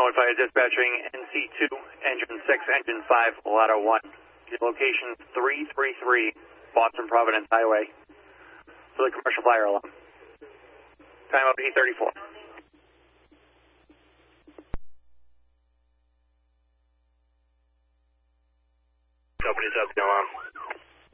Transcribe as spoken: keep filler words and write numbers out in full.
Notify dispatching N C two, engine six, engine five, ladder one. Location three three three, Boston Providence Highway, for the commercial fire alarm. Time up eight thirty-four. Company's up the alarm.